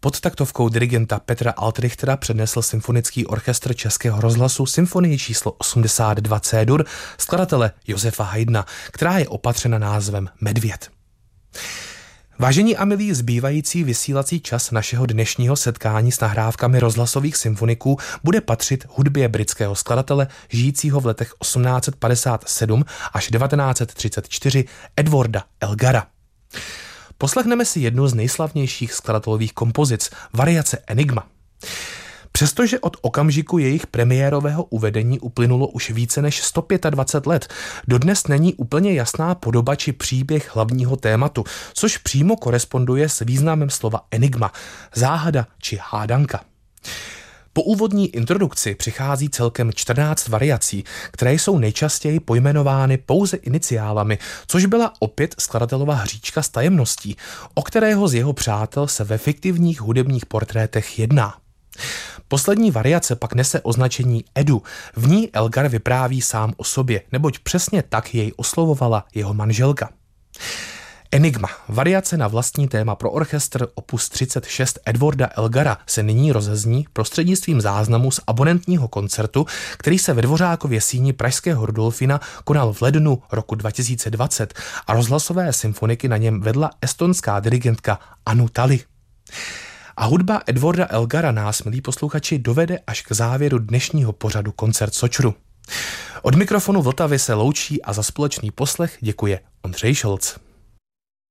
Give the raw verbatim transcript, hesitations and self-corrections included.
Pod taktovkou dirigenta Petra Altrichtera přednesl Symfonický orchestr Českého rozhlasu symfonii číslo osmdesát dva C-dur skladatele Josefa Haydna, která je opatřena názvem Medvěd. Vážení a milí, zbývající vysílací čas našeho dnešního setkání s nahrávkami rozhlasových symfoniků bude patřit hudbě britského skladatele žijícího v letech osmnáct padesát sedm až devatenáct třicet čtyři Edwarda Elgara. Poslechneme si jednu z nejslavnějších skladatelových kompozic, variace Enigma. Přestože od okamžiku jejich premiérového uvedení uplynulo už více než sto dvacet pět let, dodnes není úplně jasná podoba či příběh hlavního tématu, což přímo koresponduje s významem slova enigma, záhada či hádanka. Po úvodní introdukci přichází celkem čtrnáct variací, které jsou nejčastěji pojmenovány pouze iniciálami, což byla opět skladatelova hříčka s tajemností, o kterého z jeho přátel se ve fiktivních hudebních portrétech jedná. Poslední variace pak nese označení Edu. V ní Elgar vypráví sám o sobě, neboť přesně tak jej oslovovala jeho manželka. Enigma, variace na vlastní téma pro orchestr opus třicet šest Edwarda Elgara, se nyní rozezní prostřednictvím záznamu z abonentního koncertu, který se ve Dvořákově síni pražského Rudolfina konal v lednu roku dva tisíce dvacet a rozhlasové symfoniky na něm vedla estonská dirigentka Anu Tali. A hudba Edwarda Elgara nás, milí posluchači, dovede až k závěru dnešního pořadu Koncert Sočru. Od mikrofonu Vltavy se loučí a za společný poslech děkuje Ondřej Šolc.